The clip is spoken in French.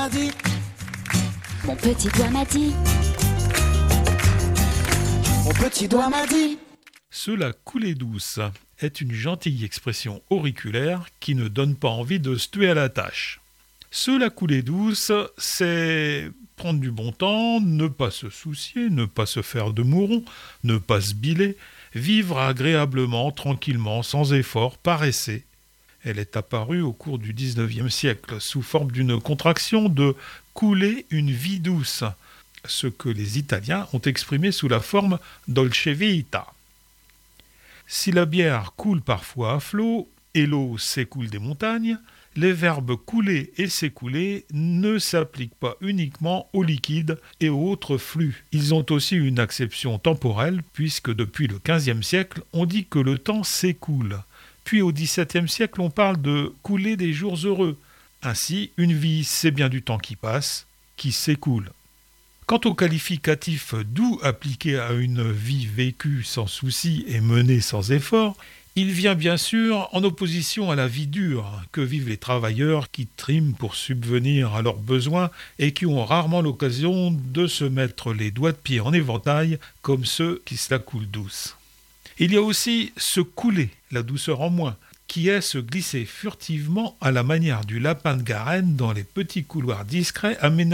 m'a dit. Mon petit doigt m'a dit. Mon petit doigt m'a dit. Cela coulée douce est une gentille expression auriculaire qui ne donne pas envie de se tuer à la tâche. Cela coulée douce, c'est prendre du bon temps, ne pas se soucier, ne pas se faire de mouron, ne pas se biler, vivre agréablement, tranquillement, sans effort, par essai. Elle est apparue au cours du XIXe siècle sous forme d'une contraction de « couler une vie douce », ce que les Italiens ont exprimé sous la forme « dolce vita ». Si la bière coule parfois à flot et l'eau s'écoule des montagnes, les verbes couler et s'écouler ne s'appliquent pas uniquement aux liquides et aux autres flux. Ils ont aussi une acception temporelle puisque depuis le XVe siècle, on dit que le temps s'écoule. Puis au XVIIe siècle, on parle de couler des jours heureux. Ainsi, une vie, c'est bien du temps qui passe, qui s'écoule. Quant au qualificatif doux appliqué à une vie vécue sans souci et menée sans effort, il vient bien sûr en opposition à la vie dure que vivent les travailleurs qui triment pour subvenir à leurs besoins et qui ont rarement l'occasion de se mettre les doigts de pied en éventail comme ceux qui se la coulent douce. Il y a aussi se couler, la douceur en moins, qui est se glisser furtivement à la manière du lapin de Garenne dans les petits couloirs discrets aménagés